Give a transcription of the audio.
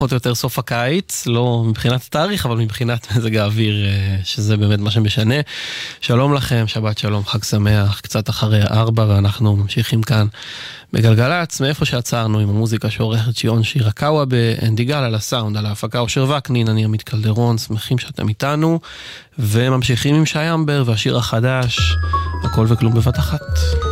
פחות או יותר סוף הקיץ, לא מבחינת התאריך, אבל מבחינת מזג האוויר, שזה באמת מה שמשנה. שלום לכם, שבת שלום, חג שמח, קצת אחרי 4, ואנחנו ממשיכים כאן בגלגלץ, מאיפה שעצרנו עם המוזיקה שעורכת שיון שירקאווה באנדיגל על הסאונד, על ההפקה אושר וקנין, אני עמית קלדרון, שמחים שאתם איתנו, וממשיכים עם שי אמבר והשיר החדש, הכל וכלום בבת אחת.